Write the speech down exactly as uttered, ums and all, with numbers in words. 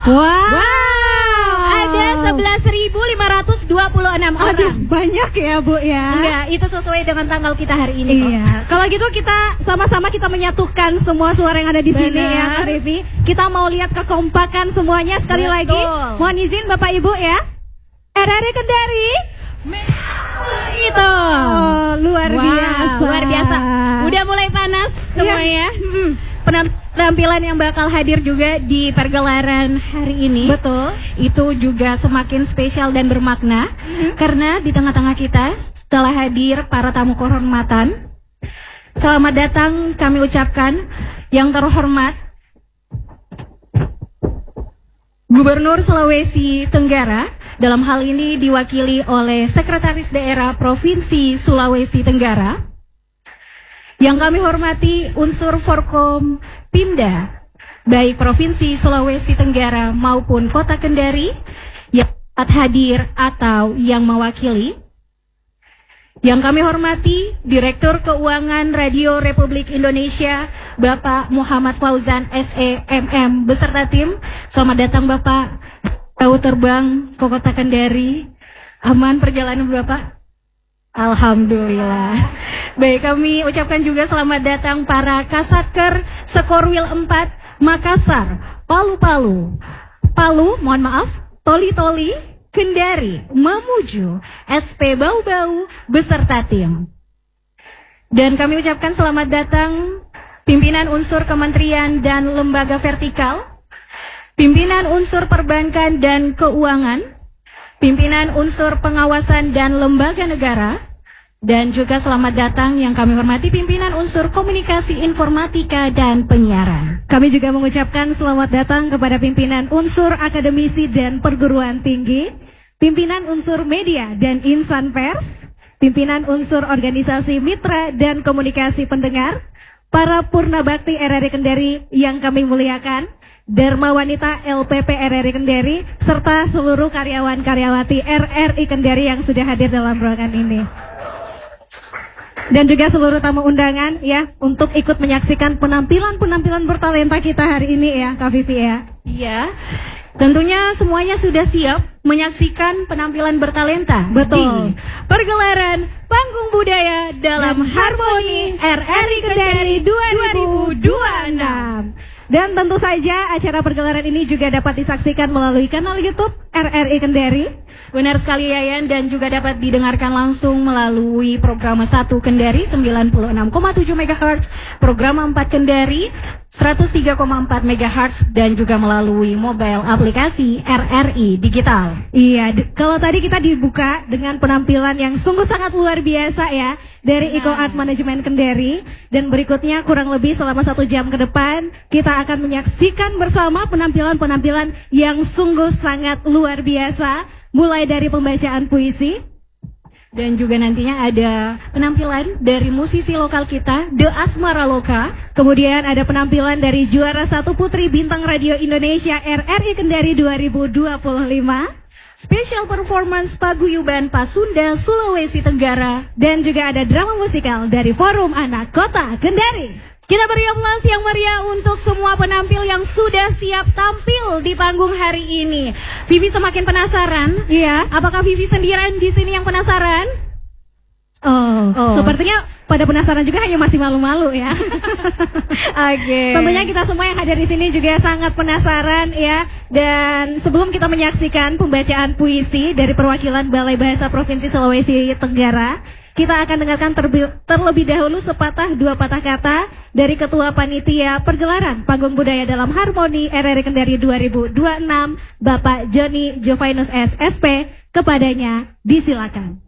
Wow, wow. Ada sebelas ribu lima ratus dua puluh enam orang. Aduh, banyak ya Bu ya. Enggak, itu sesuai dengan tanggal kita hari ini. Iya. Kalau gitu kita sama-sama kita menyatukan semua suara yang ada di sini ya Kak Revi. Kita mau lihat kekompakan semuanya sekali Betul. lagi. Mohon izin Bapak Ibu ya. R R I Kendari. Itu Oh, luar wow, biasa. Luar biasa. Udah mulai panas semuanya. Hmm. Penampilan yang bakal hadir juga di pergelaran hari ini. Betul. Itu juga semakin spesial dan bermakna hmm. karena di tengah-tengah kita setelah hadir para tamu kehormatan. Selamat datang kami ucapkan yang terhormat Gubernur Sulawesi Tenggara, dalam hal ini diwakili oleh Sekretaris Daerah Provinsi Sulawesi Tenggara. Yang kami hormati unsur Forkom Pimda, baik Provinsi Sulawesi Tenggara maupun Kota Kendari yang hadir atau yang mewakili. Yang kami hormati Direktur Keuangan Radio Republik Indonesia, Bapak Muhammad Fauzan S E M M beserta tim. Selamat datang Bapak. Tahu terbang ke Kota Kendari. Aman perjalanan Bapak? Alhamdulillah. Baik, kami ucapkan juga selamat datang para Kasatker Sekorwil empat Makassar, Palu-Palu, Palu, mohon maaf, Toli-Toli, Kendari, Mamuju, S P Bau-Bau beserta tim. Dan kami ucapkan selamat datang pimpinan unsur kementerian dan lembaga vertikal, pimpinan unsur perbankan dan keuangan, pimpinan unsur pengawasan dan lembaga negara, dan juga selamat datang yang kami hormati pimpinan unsur komunikasi informatika dan penyiaran. Kami juga mengucapkan selamat datang kepada pimpinan unsur akademisi dan perguruan tinggi, pimpinan unsur media dan insan pers, pimpinan unsur organisasi mitra dan komunikasi pendengar, para purna bakti R R I Kendari yang kami muliakan, Dharma Wanita L P P R R I Kendari, serta seluruh karyawan-karyawati R R I Kendari yang sudah hadir dalam ruangan ini. Dan juga seluruh tamu undangan ya untuk ikut menyaksikan penampilan-penampilan bertalenta kita hari ini ya Kak Vivi ya. Iya, tentunya semuanya sudah siap menyaksikan penampilan bertalenta. Betul. Di pergelaran Panggung Budaya dalam Harmoni R R I Kendari dua ribu dua puluh enam. Dan tentu saja acara pergelaran ini juga dapat disaksikan melalui kanal YouTube R R I Kendari. Benar sekali Yayan, dan juga dapat didengarkan langsung melalui program satu Kendari sembilan puluh enam koma tujuh megahertz, program empat Kendari seratus tiga koma empat megahertz, dan juga melalui mobile aplikasi R R I Digital. Iya, kalau tadi kita dibuka dengan penampilan yang sungguh sangat luar biasa ya dari Eco Art Management Kendari, dan berikutnya kurang lebih selama satu jam ke depan kita akan menyaksikan bersama penampilan-penampilan yang sungguh sangat luar biasa. Mulai dari pembacaan puisi, dan juga nantinya ada penampilan dari musisi lokal kita, The Asmara Loka. Kemudian ada penampilan dari juara satu Putri Bintang Radio Indonesia R R I Kendari dua ribu dua puluh lima. Special performance paguyuban Pasunda Sulawesi Tenggara. Dan juga ada drama musikal dari Forum Anak Kota Kendari. Kita beri aplaus yang meriah untuk semua penampil yang sudah siap tampil di panggung hari ini. Vivi semakin penasaran. Iya. Apakah Vivi sendirian di sini yang penasaran? Oh, oh. Sepertinya pada penasaran juga, hanya masih malu-malu ya. Oke. Okay. Tentunya kita semua yang hadir di sini juga sangat penasaran ya. Dan sebelum kita menyaksikan pembacaan puisi dari perwakilan Balai Bahasa Provinsi Sulawesi Tenggara, kita akan dengarkan terlebih dahulu sepatah dua patah kata dari Ketua Panitia Pergelaran Panggung Budaya dalam Harmoni R R I Kendari dua ribu dua puluh enam, Bapak Joni Jovinus S. S P. Kepadanya disilakan.